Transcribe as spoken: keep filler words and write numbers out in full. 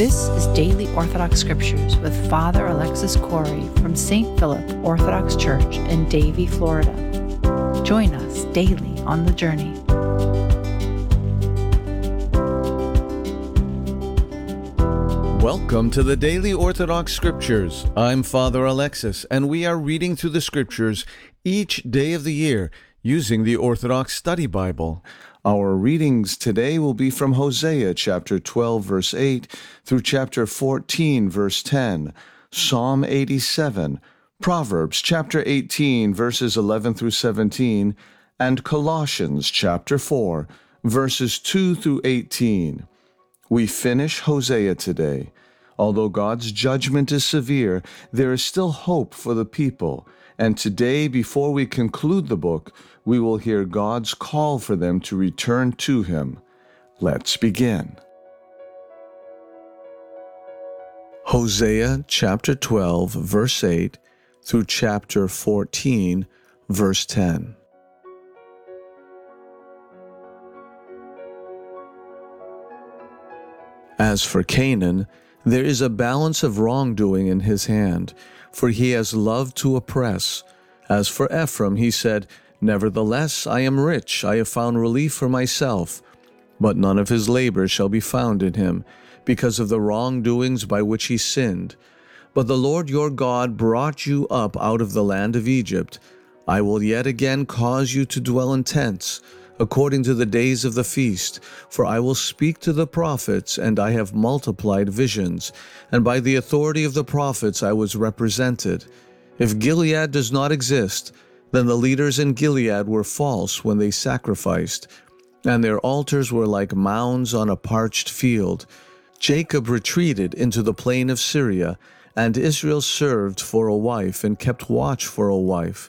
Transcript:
This is Daily Orthodox Scriptures with Father Alexis Corey from Saint Philip Orthodox Church in Davie, Florida. Join us daily on the journey. Welcome to the Daily Orthodox Scriptures. I'm Father Alexis, and we are reading through the Scriptures each day of the year using the Orthodox Study Bible. Our readings today will be from Hosea chapter twelve, verse eight, through chapter fourteen, verse ten, Psalm eighty-seven, Proverbs chapter eighteen, verses eleven through seventeen, and Colossians chapter four, verses two through eighteen. We finish Hosea today. Although God's judgment is severe, there is still hope for the people. And today, before we conclude the book, we will hear God's call for them to return to Him. Let's begin. Hosea chapter twelve, verse eight, through chapter fourteen, verse ten. As for Canaan, there is a balance of wrongdoing in his hand, for he has loved to oppress. As for Ephraim, he said, Nevertheless, I am rich, I have found relief for myself. But none of his labor shall be found in him, because of the wrongdoings by which he sinned. But the Lord your God brought you up out of the land of Egypt. I will yet again cause you to dwell in tents, according to the days of the feast, for I will speak to the prophets, and I have multiplied visions, and by the authority of the prophets I was represented. If Gilead does not exist, then the leaders in Gilead were false when they sacrificed, and their altars were like mounds on a parched field. Jacob retreated into the plain of Syria, and Israel served for a wife and kept watch for a wife.